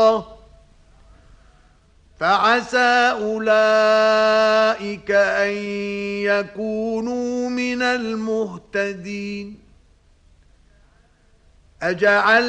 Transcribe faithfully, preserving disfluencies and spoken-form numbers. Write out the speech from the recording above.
الله فعسى أولئك أن يكونوا من المهتدين. أجعل